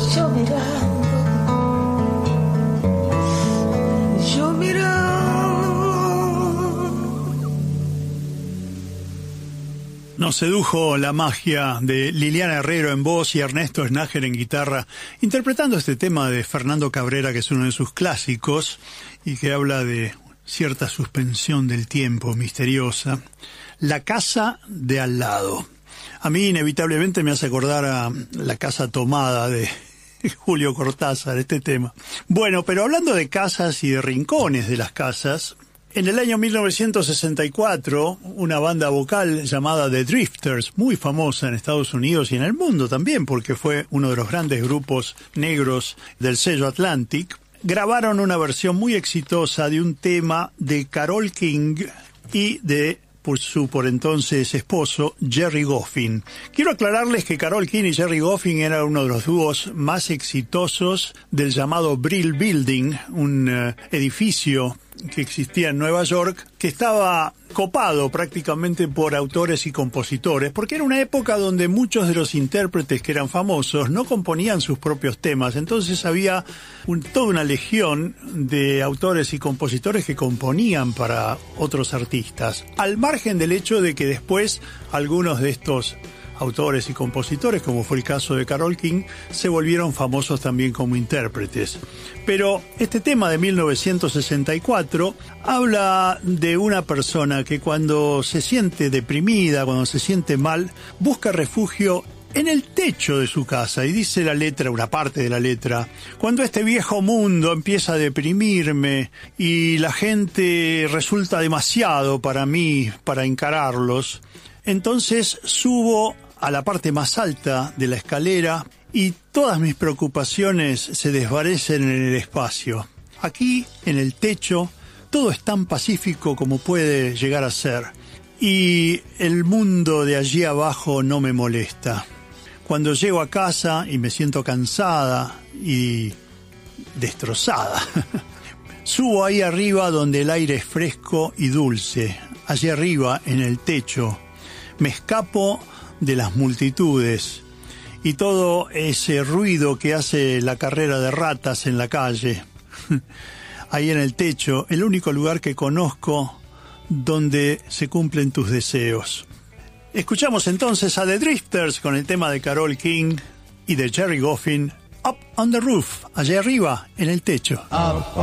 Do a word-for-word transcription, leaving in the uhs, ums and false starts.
yo mirando, yo mirando. Nos sedujo la magia de Liliana Herrero en voz y Ernesto Snager en guitarra, interpretando este tema de Fernando Cabrera, que es uno de sus clásicos y que habla de cierta suspensión del tiempo misteriosa. La casa de al lado. A mí inevitablemente me hace acordar a La casa tomada de Julio Cortázar, este tema. Bueno, pero hablando de casas y de rincones de las casas, en el año mil novecientos sesenta y cuatro, una banda vocal llamada The Drifters, muy famosa en Estados Unidos y en el mundo también, porque fue uno de los grandes grupos negros del sello Atlantic, grabaron una versión muy exitosa de un tema de Carole King y de por su por entonces esposo, Gerry Goffin. Quiero aclararles que Carole King y Gerry Goffin eran uno de los dúos más exitosos del llamado Brill Building, un uh, edificio que existía en Nueva York, que estaba copado prácticamente por autores y compositores, porque era una época donde muchos de los intérpretes que eran famosos no componían sus propios temas, entonces había un, toda una legión de autores y compositores que componían para otros artistas, al margen del hecho de que después algunos de estos autores y compositores, como fue el caso de Carole King, se volvieron famosos también como intérpretes. Pero este tema de mil novecientos sesenta y cuatro habla de una persona que cuando se siente deprimida, cuando se siente mal, busca refugio en el techo de su casa, y dice la letra, una parte de la letra: cuando este viejo mundo empieza a deprimirme y la gente resulta demasiado para mí para encararlos, entonces subo a la parte más alta de la escalera y todas mis preocupaciones se desvanecen en el espacio. Aquí, en el techo, todo es tan pacífico como puede llegar a ser, y el mundo de allí abajo no me molesta. Cuando llego a casa y me siento cansada y destrozada, subo ahí arriba donde el aire es fresco y dulce, allí arriba en el techo. Me escapo de las multitudes y todo ese ruido que hace la carrera de ratas en la calle. Ahí en el techo, el único lugar que conozco donde se cumplen tus deseos. Escuchamos entonces a The Drifters con el tema de Carole King y de Gerry Goffin, Up on the Roof, allá arriba en el techo. Up